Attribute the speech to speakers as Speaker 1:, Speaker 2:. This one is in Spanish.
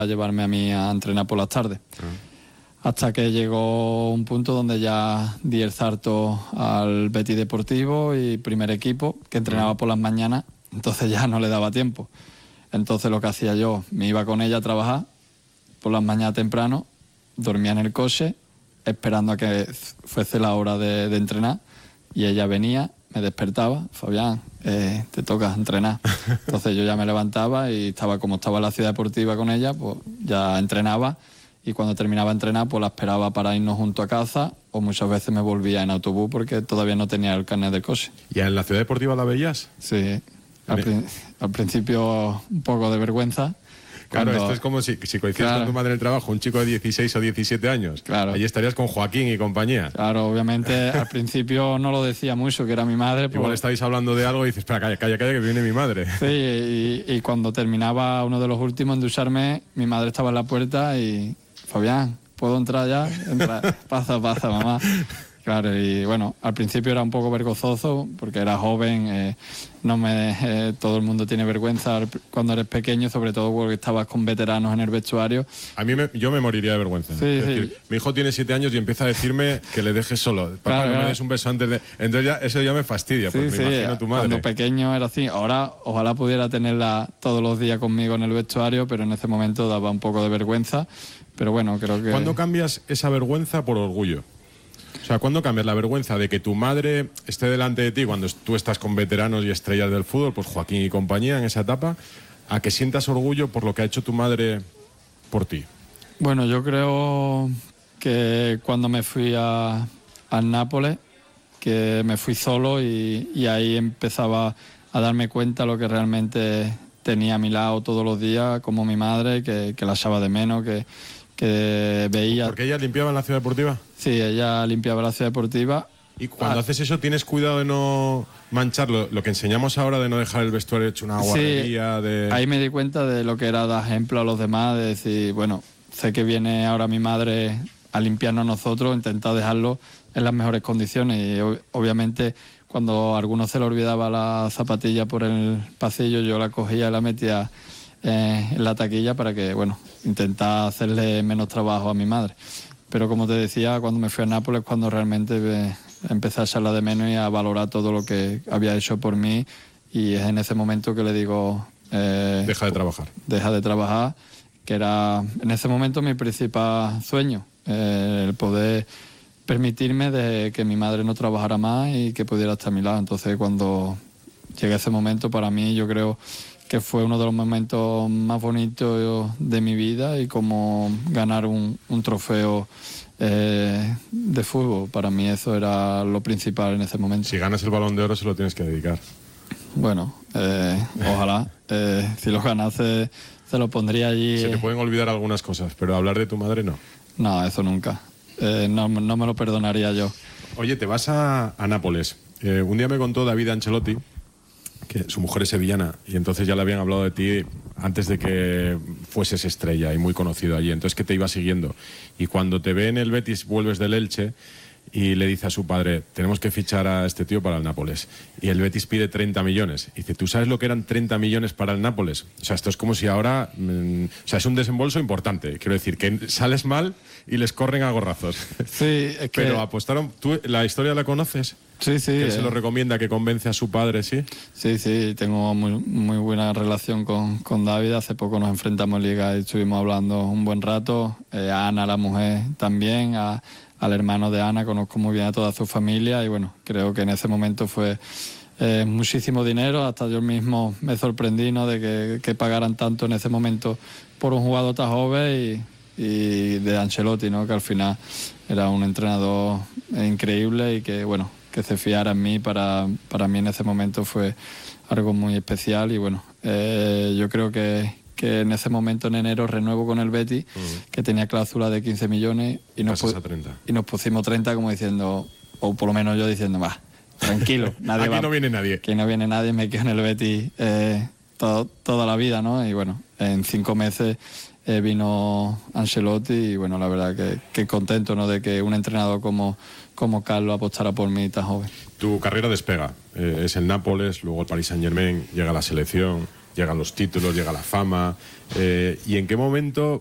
Speaker 1: a llevarme a mí a entrenar por las tardes. Hasta que llegó un punto donde ya di el salto al Betis Deportivo y primer equipo, que entrenaba por las mañanas, entonces ya no le daba tiempo. Entonces lo que hacía yo, me iba con ella a trabajar por las mañanas temprano, dormía en el coche, esperando a que fuese la hora de entrenar, y ella venía, me despertaba, Fabián, te toca entrenar. Entonces yo ya me levantaba y como estaba en la ciudad deportiva con ella, pues ya entrenaba, y cuando terminaba de entrenar pues la esperaba para irnos junto a casa, o muchas veces me volvía en autobús porque todavía no tenía el carnet de coche.
Speaker 2: ¿Y en la ciudad deportiva la veías?
Speaker 1: Sí, al principio un poco de vergüenza.
Speaker 2: Claro, esto es como si coincidieras con tu madre en el trabajo, un chico de 16 o 17 años.
Speaker 1: Claro.
Speaker 2: Allí estarías con Joaquín y compañía.
Speaker 1: Claro, obviamente al principio no lo decía mucho, que era mi madre.
Speaker 2: Igual estáis hablando de algo y dices, espera, calla, que viene mi madre.
Speaker 1: Sí, y cuando terminaba uno de los últimos en ducharme, mi madre estaba en la puerta y... Fabián, ¿puedo entrar ya? Entra, pasa, mamá. Claro, y bueno, al principio era un poco vergonzoso porque era joven, todo el mundo tiene vergüenza cuando eres pequeño, sobre todo porque estabas con veteranos en el vestuario.
Speaker 2: A mí yo me moriría de vergüenza.
Speaker 1: Sí,
Speaker 2: es decir, mi hijo tiene 7 años y empieza a decirme que le dejes solo. Papá, no me des un beso antes de... Entonces eso ya me fastidia, porque me imagino a tu madre.
Speaker 1: Cuando pequeño era así. Ahora ojalá pudiera tenerla todos los días conmigo en el vestuario, pero en ese momento daba un poco de vergüenza. Pero bueno, creo que...
Speaker 2: ¿Cuándo cambias esa vergüenza por orgullo? O sea, ¿cuándo cambias la vergüenza de que tu madre esté delante de ti cuando tú estás con veteranos y estrellas del fútbol, pues Joaquín y compañía en esa etapa, a que sientas orgullo por lo que ha hecho tu madre por ti?
Speaker 1: Bueno, yo creo que cuando me fui al Nápoles, que me fui solo y ahí empezaba a darme cuenta lo que realmente tenía a mi lado todos los días, como mi madre, que la echaba de menos, que veía...
Speaker 2: ¿Porque ella limpiaba en la ciudad deportiva?
Speaker 1: Sí, ella limpiaba la ciudad deportiva.
Speaker 2: Y cuando haces eso, ¿tienes cuidado de no mancharlo? Lo que enseñamos ahora de no dejar el vestuario hecho una guarrería.
Speaker 1: Sí, ahí me di cuenta de lo que era dar ejemplo a los demás, de decir, bueno, sé que viene ahora mi madre a limpiarnos nosotros, intentar dejarlo en las mejores condiciones. Y obviamente cuando a alguno se le olvidaba la zapatilla por el pasillo, yo la cogía y la metía en la taquilla para que, bueno, intentar hacerle menos trabajo a mi madre. Pero como te decía, cuando me fui a Nápoles, cuando realmente empecé a echarla de menos y a valorar todo lo que había hecho por mí, y es en ese momento que le digo...
Speaker 2: deja de trabajar.
Speaker 1: Deja de trabajar, que era en ese momento mi principal sueño, el poder permitirme de que mi madre no trabajara más y que pudiera estar a mi lado. Entonces cuando llegué a ese momento, para mí yo creo que fue uno de los momentos más bonitos de mi vida, y como ganar un trofeo de fútbol, para mí eso era lo principal en ese momento.
Speaker 2: Si ganas el Balón de Oro se lo tienes que dedicar.
Speaker 1: Bueno, ojalá, si lo ganase se lo pondría allí.
Speaker 2: Se te pueden olvidar algunas cosas, pero hablar de tu madre no.
Speaker 1: No, eso nunca. No me lo perdonaría yo.
Speaker 2: Oye, te vas a Nápoles. Un día me contó David Ancelotti que su mujer es sevillana y entonces ya le habían hablado de ti antes de que fueses estrella y muy conocido allí, entonces que te iba siguiendo. Y cuando te ve en el Betis, vuelves del Elche y le dice a su padre, tenemos que fichar a este tío para el Nápoles. Y el Betis pide 30 millones. Y dice, ¿tú sabes lo que eran 30 millones para el Nápoles? O sea, esto es como si ahora... o sea, es un desembolso importante. Quiero decir, que sales mal y les corren a gorrazos.
Speaker 1: Sí, es que...
Speaker 2: Pero apostaron... ¿Tú la historia la conoces?
Speaker 1: Sí, sí.
Speaker 2: Que él se lo recomienda, que convence a su padre, ¿sí?
Speaker 1: Sí, sí, tengo muy buena relación con David. Hace poco nos enfrentamos en Liga y estuvimos hablando un buen rato. A Ana, la mujer, también, al hermano de Ana, conozco muy bien a toda su familia, y bueno, creo que en ese momento fue muchísimo dinero. Hasta yo mismo me sorprendí, ¿no?, de que pagaran tanto en ese momento por un jugador tan joven, y de Ancelotti, ¿no?, que al final era un entrenador increíble y que, bueno, que se fiara en mí, para mí en ese momento fue algo muy especial. Y bueno, yo creo que en ese momento, en enero, renuevo con el Betis, que tenía cláusula de 15 millones y nos pusimos 30, como diciendo, o por lo menos yo diciendo, va, tranquilo, nadie
Speaker 2: aquí no viene nadie.
Speaker 1: Que no viene nadie, me quedo en el Betis toda la vida, ¿no? Y bueno, en 5 meses vino Ancelotti, y bueno, la verdad que contento, ¿no?, de que un entrenador como Carlos apostara por mí tan joven.
Speaker 2: Tu carrera despega, es el Nápoles, luego el Paris Saint-Germain, llega la selección, llegan los títulos, llega la fama. ¿Y en qué momento